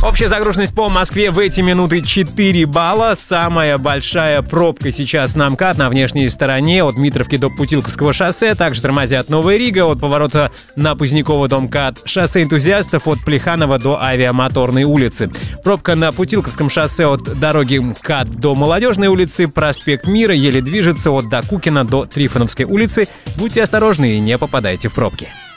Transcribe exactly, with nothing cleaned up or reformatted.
Общая загруженность по Москве в эти минуты четыре балла. Самая большая пробка сейчас на МКАД на внешней стороне от Дмитровки до Путилковского шоссе. Также тормозят Новая Рига от поворота на Позднякова до МКАД. Шоссе энтузиастов от Плеханова до Авиамоторной улицы. Пробка на Путилковском шоссе от дороги МКАД до Молодежной улицы. Проспект Мира еле движется от Докукина до Трифоновской улицы. Будьте осторожны и не попадайте в пробки.